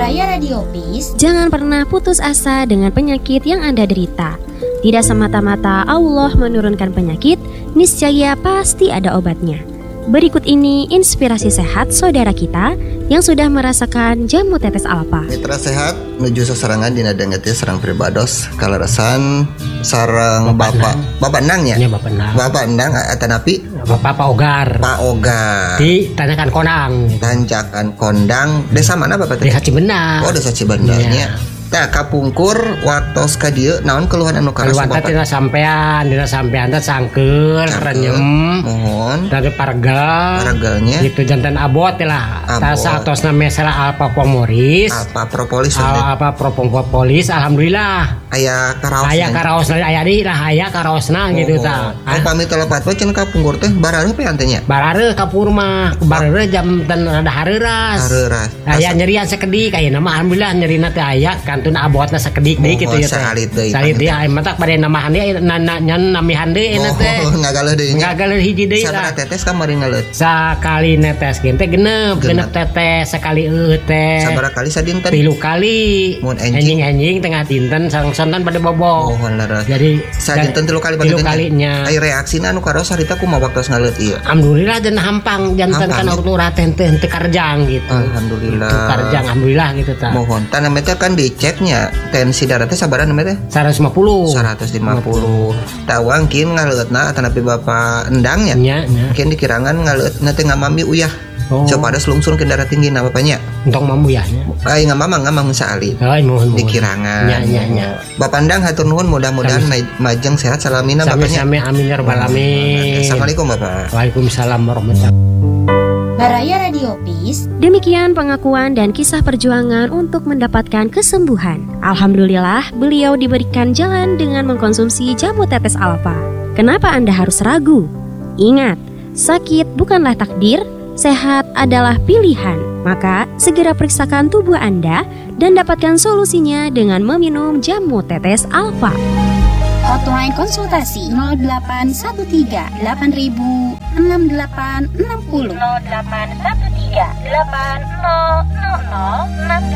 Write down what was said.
Baraya Radio Peace. Jangan pernah putus asa dengan penyakit yang Anda derita. Tidak semata-mata Allah menurunkan penyakit, niscaya pasti ada obatnya. Berikut ini inspirasi sehat saudara kita yang sudah merasakan jamu tetes alfa. Mitra sehat menuju seserangan dina dengeti serang pribados kalerasan sarang Bapak Endang ya? Iya Bapak Endang atanapi Bapak Ogar. Pak Ogar. Ditanyakan Konang. Tanjakan Kondang. Desa mana Bapak? Desa Cibendah. Oh, Desa Cibendarnya. Tah kapungkur waktos ka dieu naon keluhan anu karas Bapak? Dina sampean teh sangkeul renyem mohon dari paragalnya gitu jantan abot lah tah saatosna mesela alpa pomoris alpa propolis alhamdulillah aya karaosna aya karaosna gitu tah pamit lepat we cenah kapungkur teh barareuh pe antenya barareuh kapur mah barareuh jam dan rada hareuras aya nyerian sakedik ayeuna mah alhamdulillah nyerina teh aya kantun abotna sakedik deui kitu ya teh salit deui aya matak bade namahan deui nyan namihan deui eta teh ngagaleud hiji deui sabaraha tetes kamari ngaleut sakali netes ge teh genep tetes sakali teh sabaraha kali sadinten 3 kali mun enjing tengah dinten sareng-sareng bade bobo jadi sadinten 3 kali bade kalinya ai reaksina anu karos harita kumaha waktu ngaleut ieu alhamdulillah dan hampang janten kana urut teh teu karjang gitu alhamdulillah karjang alhamdulillah gitu tah mohon tanah meta kan diceknya tensi darah teh sabaraha namanya teh 150 tawangkin ngaleutna atanapi Bapak Endang nya mungkin dikirangan ngaleutna teh ngamami uyah coba ada selungsung ke darah tinggi na bapaknya entong mamu ya ai ngamamang saali dikirangan nya Bapak Endang hatur nuhun mudah-mudahan majeng sehat salamina bapaknya sami amin ya rabbal alamin. Assalamualaikum Bapak. Waalaikumsalam warahmatullahi. Baraya Radio Peace. Demikian pengakuan dan kisah perjuangan untuk mendapatkan kesembuhan. Alhamdulillah, beliau diberikan jalan dengan mengkonsumsi jamu tetes alfa. Kenapa Anda harus ragu? Ingat, sakit bukanlah takdir, sehat adalah pilihan. Maka, segera periksakan tubuh Anda dan dapatkan solusinya dengan meminum jamu tetes alfa. Hotline konsultasi 0813 8000 6860 0813 8000 6860